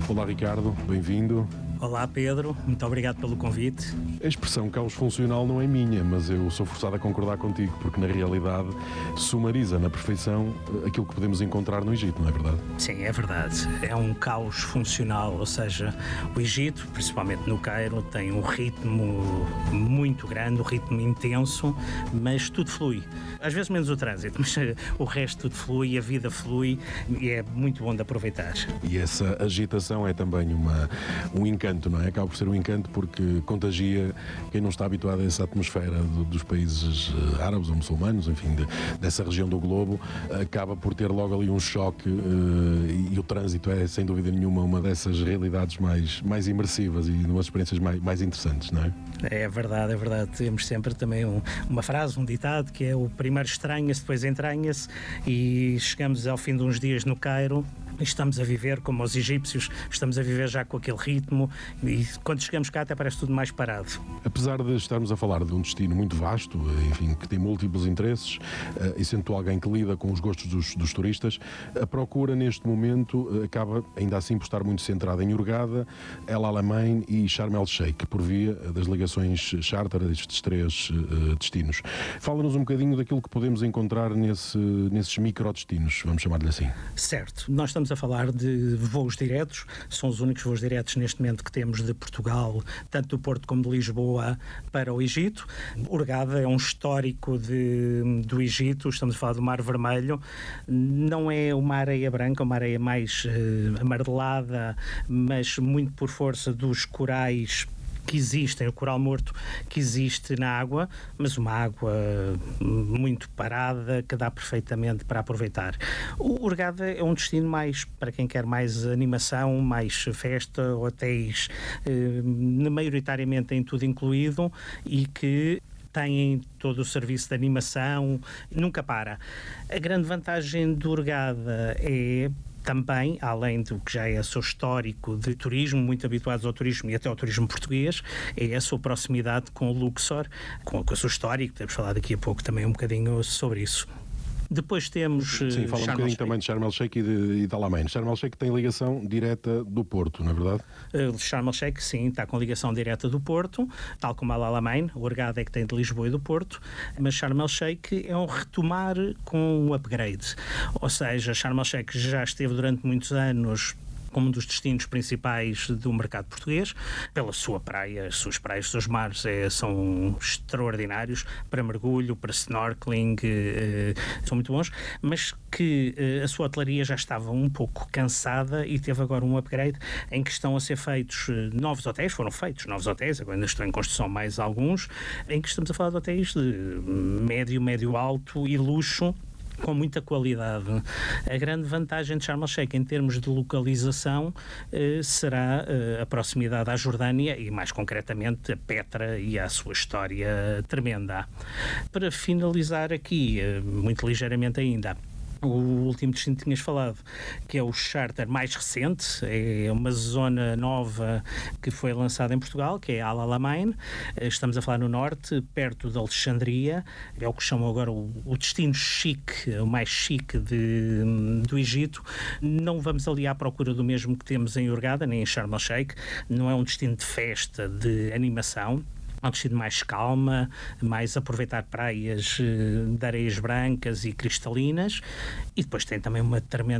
Olá Ricardo, bem-vindo. Olá Pedro, muito obrigado pelo convite. A expressão caos funcional não é minha, mas eu sou forçado a concordar contigo, porque na realidade sumariza na perfeição aquilo que podemos encontrar no Egito, não é verdade? Sim, é verdade. É um caos funcional, ou seja, o Egito, principalmente no Cairo, tem um ritmo muito grande, um ritmo intenso, mas tudo flui. Às vezes menos o trânsito, mas o resto tudo flui, a vida flui e é muito bom de aproveitar. E essa agitação é também um encanto, não é? Acaba por ser um encanto porque contagia quem não está habituado a essa atmosfera dos países árabes ou muçulmanos, enfim, dessa região do globo, acaba por ter logo ali um choque e o trânsito é, sem dúvida nenhuma, uma dessas realidades mais imersivas e umas experiências mais interessantes, não é? É verdade, é verdade. Temos sempre também uma frase, um ditado, que é: o primeiro estranha-se, depois entranha-se, e chegamos ao fim de uns dias no Cairo e estamos a viver como os egípcios, estamos a viver já com aquele ritmo e quando chegamos cá até parece tudo mais parado. Apesar de estarmos a falar de um destino muito vasto, enfim, que tem múltiplos interesses, e sendo tu alguém que lida com os gostos dos turistas, a procura neste momento acaba ainda assim por estar muito centrada em Hurghada, El Alamein e Sharm el-Sheikh, por via das ligações charter destes três destinos. Fala-nos um bocadinho daquilo que podemos encontrar nesses microdestinos, vamos chamar-lhe assim. Certo, nós estamos a falar de voos diretos, são os únicos voos diretos neste momento que temos de Portugal, tanto do Porto como de Lisboa, para o Egito. Hurghada é um histórico do Egito, estamos a falar do Mar Vermelho, não é uma areia branca, uma areia mais amarelada, mas muito por força dos corais que existem, o coral morto que existe na água, mas uma água muito parada que dá perfeitamente para aproveitar. O Hurghada é um destino mais para quem quer mais animação, mais festa, hotéis maioritariamente em tudo incluído e que têm todo o serviço de animação, nunca para. A grande vantagem do Hurghada é também, além do que já é o seu histórico de turismo, muito habituados ao turismo e até ao turismo português, é a sua proximidade com o Luxor, com o seu histórico. Podemos falar daqui a pouco também um bocadinho sobre isso. Depois temos... Sim, fala um bocadinho também de Sharm el-Sheikh e de Alamein. Sharm el-Sheikh tem ligação direta do Porto, não é verdade? Sharm el-Sheikh, sim, está com ligação direta do Porto, tal como Al Alamein. O Hurghada é que tem de Lisboa e do Porto, mas Sharm el-Sheikh é um retomar com um upgrade. Ou seja, Sharm el-Sheikh já esteve durante muitos anos como um dos destinos principais do mercado português, pela sua praia, as suas praias, os seus mares são extraordinários para mergulho, para snorkeling, são muito bons, mas que a sua hotelaria já estava um pouco cansada e teve agora um upgrade em que estão a ser feitos novos hotéis, foram feitos novos hotéis, agora ainda estão em construção mais alguns, em que estamos a falar de hotéis de médio alto e luxo, com muita qualidade. A grande vantagem de Sharm el-Sheikh em termos de localização será a proximidade à Jordânia e mais concretamente a Petra e à sua história tremenda. Para finalizar aqui, muito ligeiramente ainda, o último destino que tinhas falado, que é o charter mais recente, é uma zona nova que foi lançada em Portugal, que é Al Alamein. Estamos a falar no norte, perto de Alexandria, é o que chamam agora o destino chique, o mais chique do Egito. Não vamos ali à procura do mesmo que temos em Hurghada, nem em Sharm el-Sheikh, não é um destino de festa, de animação. É um destino mais calma, mais aproveitar praias de areias brancas e cristalinas, e depois tem também uma tremenda